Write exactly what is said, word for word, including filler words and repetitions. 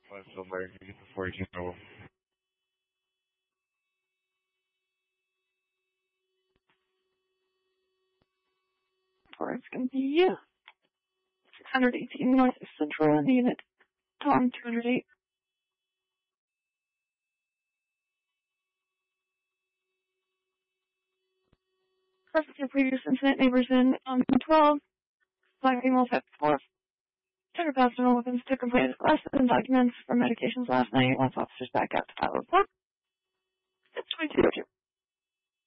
Five somewhere. You get the forty-two total. Or it's going to be uh, six hundred eighteen North Central in the unit. Tom two hundred eight. Process your previous incident. Neighbors in on twelve. Black female type four. Took her personal weapons to complete his glasses and documents for medications last night. Once officers back out to file a report. It's twenty-two.